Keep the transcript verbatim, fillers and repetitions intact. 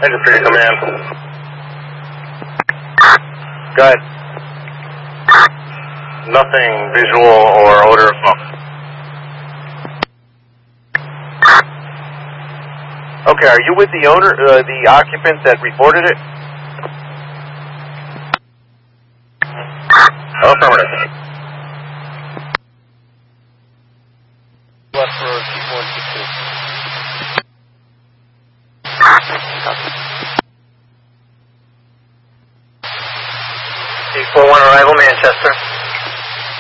Engine three to command. Go ahead. Nothing visual or odor of smoke. Okay, are you with the owner, uh, the occupant that reported it? Affirmative. Left for T one six two. T four one arrival, Manchester.